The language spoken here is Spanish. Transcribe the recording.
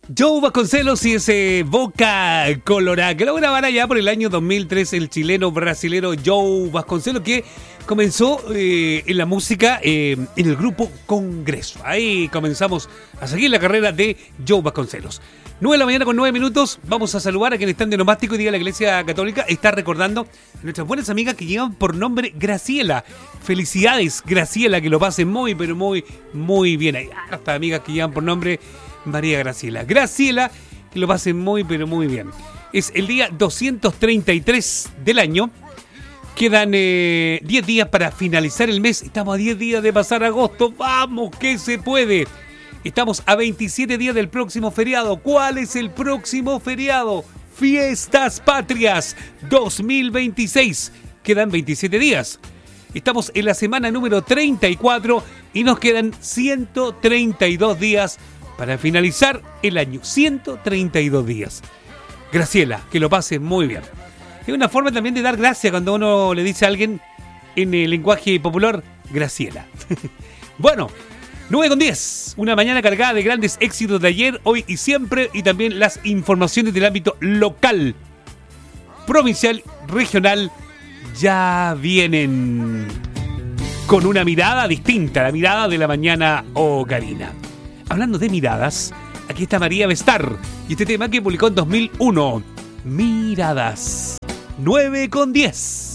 Joe Vasconcelos y ese Boca Colorada, que lo grabará ya por el año 2003 el chileno-brasilero Joe Vasconcelos, que comenzó en la música en el grupo Congreso. Ahí comenzamos a seguir la carrera de Joe Vasconcelos. 9 de la mañana con 9 minutos, vamos a saludar a quienes están de nomástico. Y día la Iglesia Católica está recordando a nuestras buenas amigas que llevan por nombre Graciela. Felicidades, Graciela, que lo pasen muy, pero muy bien. Hay hasta amigas que llevan por nombre María Graciela. Graciela, que lo pasen muy, pero muy bien. Es el día 233 del año. Quedan 10 días para finalizar el mes. Estamos a 10 días de pasar agosto. ¡Vamos, que se puede! Estamos a 27 días del próximo feriado. ¿Cuál es el próximo feriado? Fiestas Patrias 2026. Quedan 27 días. Estamos en la semana número 34 y nos quedan 132 días para finalizar el año. 132 días. Graciela, que lo pases muy bien. Es una forma también de dar gracias cuando uno le dice a alguien en el lenguaje popular, Graciela. Bueno, 9:10. Una mañana cargada de grandes éxitos de ayer, hoy y siempre, y también las informaciones del ámbito local, provincial, regional, ya vienen con una mirada distinta, la mirada de la mañana ocarina. Hablando de miradas, aquí está María Bestar y este tema que publicó en 2001, Miradas. 9:10.